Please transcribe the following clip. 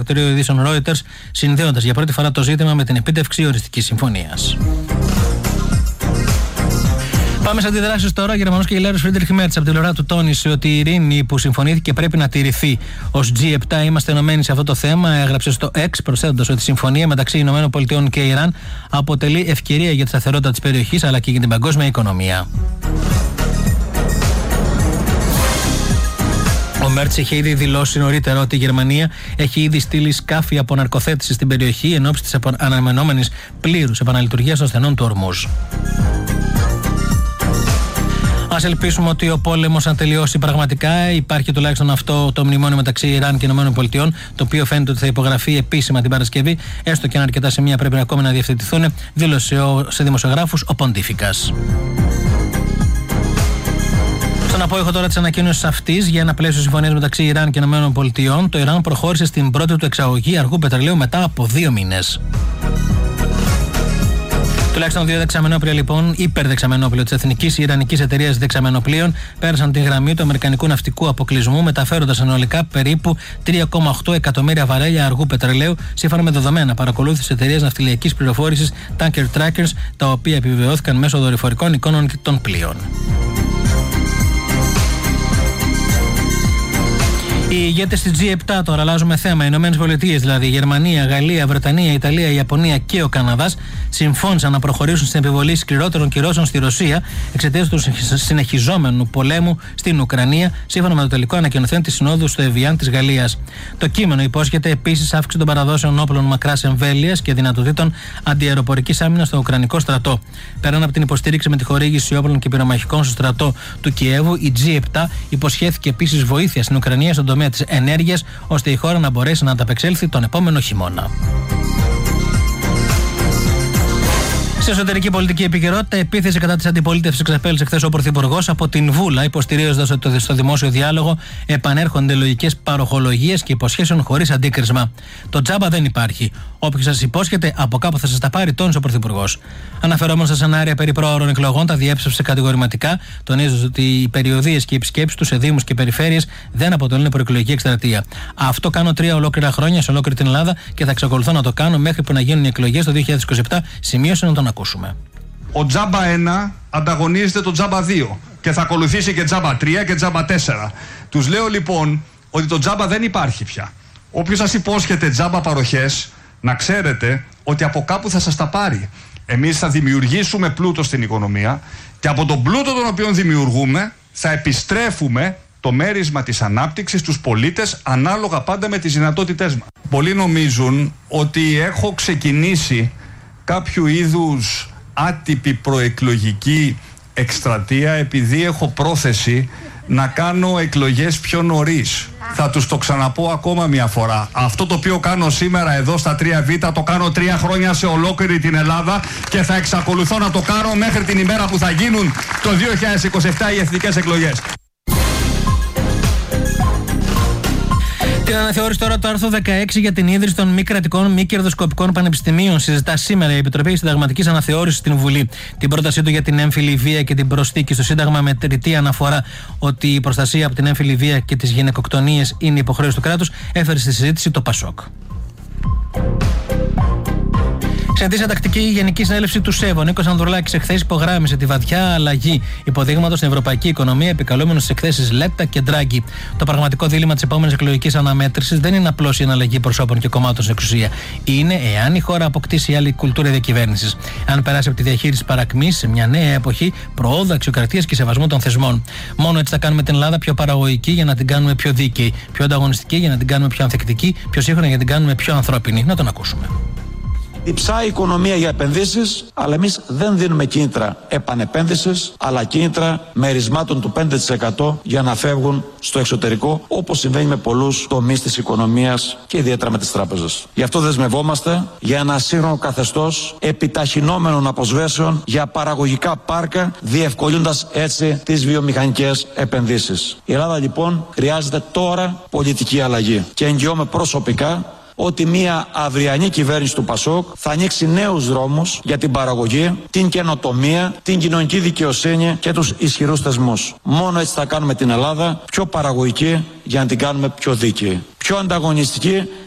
πρακτορείο ειδήσεων Reuters, συνδέοντας για πρώτη φορά το ζήτημα με την επίτευξη οριστικής συμφωνίας. Πάμε σε αντιδράσεις τώρα. Ο Γερμανός καγκελάριος Φρίντριχ Μέρτς από την πλευρά του τόνισε ότι η ειρήνη που συμφωνήθηκε πρέπει να τηρηθεί. Ως G7 είμαστε ενωμένοι σε αυτό το θέμα, έγραψε στο X, προσθέτοντας ότι η συμφωνία μεταξύ ΗΠΑ και Ιράν αποτελεί ευκαιρία για τη σταθερότητα της περιοχής αλλά και για την παγκόσμια οικονομία. Ο Μέρτς είχε ήδη δηλώσει νωρίτερα ότι η Γερμανία έχει ήδη στείλει σκάφη αποναρκοθέτηση στην περιοχή εν ώψη της αναμενόμενης πλήρους επαναλειτουργίας των στενών του Ορμούζ. Ας ελπίσουμε ότι ο πόλεμος αν τελειώσει πραγματικά. Υπάρχει τουλάχιστον αυτό το μνημόνιο μεταξύ Ιράν και ΗΠΑ, το οποίο φαίνεται ότι θα υπογραφεί επίσημα την Παρασκευή, έστω και αν αρκετά σημεία πρέπει ακόμη να διευθετηθούν, δήλωσε σε δημοσιογράφους ο Ποντίφικας. Στον απόϊχο τώρα της ανακοίνωσης αυτής για ένα πλαίσιο συμφωνίας μεταξύ Ιράν και ΗΠΑ, το Ιράν προχώρησε στην πρώτη του εξαγωγή αργού πετρελαίου μετά από 2 μήνες. Τουλάχιστον 2 δεξαμενόπλια λοιπόν, υπερδεξαμενόπλιο της Εθνικής Ιρανικής Εταιρείας Δεξαμενοπλίων, πέρασαν τη γραμμή του αμερικανικού ναυτικού αποκλεισμού, μεταφέροντας συνολικά περίπου 3,8 εκατομμύρια βαρέλια αργού πετρελαίου, σύμφωνα με δεδομένα παρακολούθησης εταιρείας ναυτιλιακής πληροφόρησης Tanker Trackers, τα οποία επιβεβαιώθηκαν μέσω δορυφορικών εικόνων των πλοίων. Οι ηγέτες της G7 τώρα, αλλάζουμε θέμα. Οι Ηνωμένες Πολιτείες, δηλαδή η Γερμανία, Γαλλία, Βρετανία, Ιταλία, Ιαπωνία και ο Καναδάς, συμφώνησαν να προχωρήσουν στην επιβολή σκληρότερων κυρώσεων στη Ρωσία εξαιτίας του συνεχιζόμενου πολέμου στην Ουκρανία, σύμφωνα με το τελικό ανακοινωθέν της Συνόδου στο Εβιάν της Γαλλίας. Το κείμενο υπόσχεται επίσης αύξηση των παραδόσεων όπλων μακράς εμβέλειας και δυνατοτήτων αντιαεροπορικής άμυνας στο Ουκρανικό στρατό. Πέραν από την υποστήριξη με τη χορήγηση όπλων και πυρομαχικών στο στρατό του Κιέβου, η G7 υποσχέθηκε επίσης βοήθεια στην Ουκρανία στον τομέα της ενέργειας, ώστε η χώρα να μπορέσει να ανταπεξέλθει τον επόμενο χειμώνα. Σε εσωτερική πολιτική επικαιρότητα, επίθεση κατά της αντιπολίτευσης εξαπέλυσε χθες ο Πρωθυπουργός από την Βούλα, υποστηρίζοντας ότι στο δημόσιο διάλογο επανέρχονται λογικές παροχολογίες και υποσχέσεων χωρίς αντίκρισμα. Το τζάμπα δεν υπάρχει. Όποιος σας υπόσχεται, από κάπου θα σας τα πάρει, τόνισε ο Πρωθυπουργός. Αναφερόμενος στα σενάρια περί προώρων εκλογών, τα διέψευσε κατηγορηματικά, τονίζοντας ότι οι περιοδίες και οι επισκέψεις του σε δήμους και περιφέρειες δεν αποτελούν προεκλογική εκστρατεία. Αυτό κάνω 3 ολόκληρα χρόνια σε ολόκληρη την Ελλάδα και θα εξακολουθώ να το κάνω μέχρι που να γίνουν οι εκλογές το 2027, σημείωσε να τον ακούσουμε. Ο τζάμπα 1 ανταγωνίζεται το τζάμπα 2 και θα ακολουθήσει και τζάμπα 3 και τζάμπα 4. Τους λέω λοιπόν ότι το τζάμπα δεν υπάρχει πια. Όποιος σας υπόσχεται τζάμπα παροχές, να ξέρετε ότι από κάπου θα σας τα πάρει. Εμείς θα δημιουργήσουμε πλούτο στην οικονομία και από τον πλούτο τον οποίο δημιουργούμε θα επιστρέφουμε το μέρισμα της ανάπτυξης στους πολίτες ανάλογα πάντα με τις δυνατότητές μας. Πολλοί νομίζουν ότι έχω ξεκινήσει κάποιο είδους άτυπη προεκλογική εκστρατεία επειδή έχω πρόθεση να κάνω εκλογές πιο νωρίς. Θα τους το ξαναπώ ακόμα μια φορά. Αυτό το οποίο κάνω σήμερα εδώ στα 3Β το κάνω 3 χρόνια σε ολόκληρη την Ελλάδα και θα εξακολουθώ να το κάνω μέχρι την ημέρα που θα γίνουν το 2027 οι εθνικές εκλογές. Την αναθεώρηση τώρα του άρθρου 16 για την ίδρυση των μη κρατικών, μη κερδοσκοπικών πανεπιστημίων συζητά σήμερα η Επιτροπή Συνταγματικής Αναθεώρησης στην Βουλή. Την πρότασή του για την έμφυλη βία και την προσθήκη στο Σύνταγμα με ρητή αναφορά ότι η προστασία από την έμφυλη βία και τις γυναικοκτονίες είναι υποχρέωση του κράτους έφερε στη συζήτηση το ΠΑΣΟΚ. Σε αντίστοιχα τακτική Γενική Συνέλευση του ΣΕΒ, ο Νίκος Ανδρουλάκης εχθές υπογράμμισε τη βαθιά αλλαγή υποδείγματος στην ευρωπαϊκή οικονομία, επικαλούμενος στις εκθέσεις Λέτα και Ντράγκη. Το πραγματικό δίλημμα της επόμενης εκλογικής αναμέτρησης δεν είναι απλώς η εναλλαγή προσώπων και κομμάτων στην εξουσία. Είναι εάν η χώρα αποκτήσει άλλη κουλτούρα διακυβέρνησης. Αν περάσει από τη διαχείριση παρακμής σε μια νέα εποχή προόδου, αξιοκρατίας και σεβασμού των θεσμών. Μόνο έτσι θα κάνουμε την Ελλάδα πιο παραγωγική για να την κάνουμε πιο δίκαιη, πιο ανταγωνιστική για να την κάνουμε πιο ανθεκτική, πιο σύγχρονη για να την κάνουμε πιο ανθρώπινη. Να τον ακούσουμε. Υψάει η οικονομία για επενδύσεις, αλλά εμείς δεν δίνουμε κίνητρα επανεπένδυσης, αλλά κίνητρα μερισμάτων του 5% για να φεύγουν στο εξωτερικό, όπως συμβαίνει με πολλούς τομείς της οικονομίας και ιδιαίτερα με τις τράπεζες. Γι' αυτό δεσμευόμαστε για ένα σύγχρονο καθεστώς επιταχυνόμενων αποσβέσεων για παραγωγικά πάρκα, διευκολύνοντας έτσι τις βιομηχανικές επενδύσεις. Η Ελλάδα λοιπόν χρειάζεται τώρα πολιτική αλλαγή και εγγυώμαι προσωπικά ότι μια αυριανή κυβέρνηση του ΠΑΣΟΚ θα ανοίξει νέους δρόμους για την παραγωγή, την καινοτομία, την κοινωνική δικαιοσύνη και τους ισχυρούς θεσμούς. Μόνο έτσι θα κάνουμε την Ελλάδα πιο παραγωγική για να την κάνουμε πιο δίκαιη. Πιο ανταγωνιστική